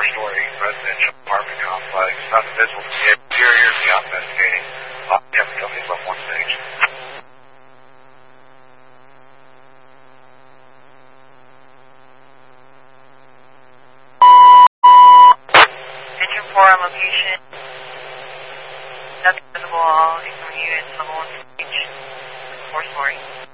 four-story residential apartment complex. Nothing visible from the exterior. Beyond investigating. Company's left one stage. Engine 4 on location. Nothing visible. All incoming units level 1 stage. 4 story.